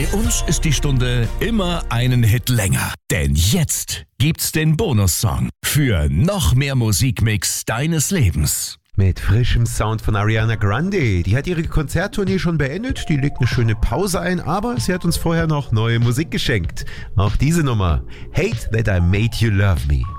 Bei uns ist die Stunde immer einen Hit länger. Denn jetzt gibt's den Bonussong für noch mehr Musikmix deines Lebens. Mit frischem Sound von Ariana Grande. Die hat ihre Konzerttournee schon beendet, die legt eine schöne Pause ein, aber sie hat uns vorher noch neue Musik geschenkt. Auch diese Nummer, Hate That I Made You Love Me.